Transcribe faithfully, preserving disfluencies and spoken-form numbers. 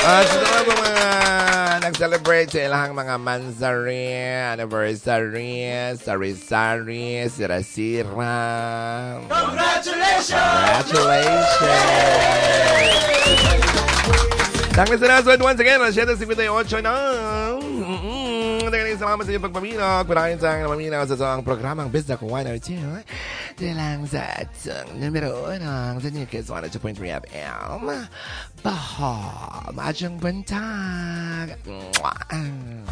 At sa mga po mga nag-celebrate sa ilang mga mansari, anniversary, sari-sari, sira-sira. Congratulations! Congratulations! Tanggal sa nasod once again, alas seven fifty-eight na. Nagaling salamat sa iyong pagpaminaw. Maraming sa namaminaw sa isang programang Bizda ko one oh two. Dilang sa atong numero uno sa New Kids one oh two point three F M. Baha, Majang Bantag.